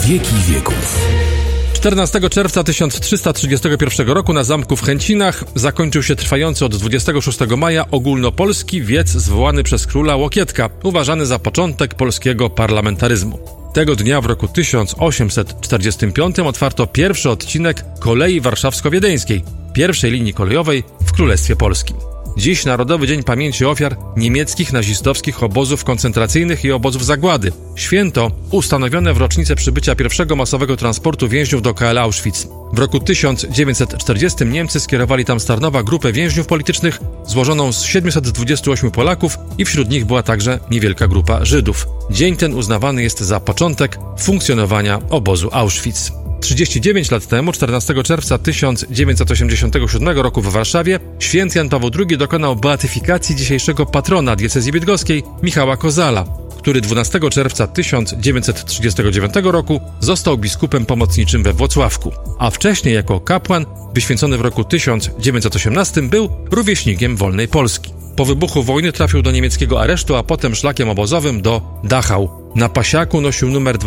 wieki wieków. 14 czerwca 1331 roku na zamku w Chęcinach zakończył się trwający od 26 maja ogólnopolski wiec zwołany przez króla Łokietka, uważany za początek polskiego parlamentaryzmu. Tego dnia w roku 1845 otwarto pierwszy odcinek kolei warszawsko-wiedeńskiej, pierwszej linii kolejowej w Królestwie Polskim. Dziś Narodowy Dzień Pamięci Ofiar niemieckich nazistowskich obozów koncentracyjnych i obozów zagłady. Święto ustanowione w rocznicę przybycia pierwszego masowego transportu więźniów do KL Auschwitz. W roku 1940 Niemcy skierowali tam z Tarnowa grupę więźniów politycznych złożoną z 728 Polaków i wśród nich była także niewielka grupa Żydów. Dzień ten uznawany jest za początek funkcjonowania obozu Auschwitz. 39 lat temu, 14 czerwca 1987 roku w Warszawie, święty Jan Paweł II dokonał beatyfikacji dzisiejszego patrona diecezji bydgoskiej Michała Kozala, który 12 czerwca 1939 roku został biskupem pomocniczym we Włocławku, a wcześniej jako kapłan wyświęcony w roku 1918 był rówieśnikiem wolnej Polski. Po wybuchu wojny trafił do niemieckiego aresztu, a potem szlakiem obozowym do Dachau. Na pasiaku nosił numer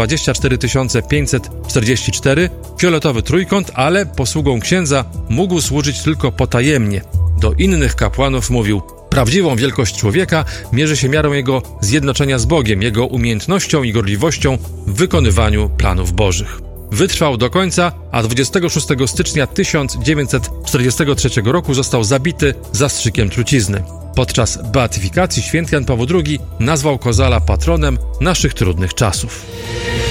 24544, fioletowy trójkąt, ale posługą księdza mógł służyć tylko potajemnie. Do innych kapłanów mówił: prawdziwą wielkość człowieka mierzy się miarą jego zjednoczenia z Bogiem, jego umiejętnością i gorliwością w wykonywaniu planów bożych. Wytrwał do końca, a 26 stycznia 1943 roku został zabity zastrzykiem trucizny. Podczas beatyfikacji święty Jan Paweł II nazwał Kozala patronem naszych trudnych czasów.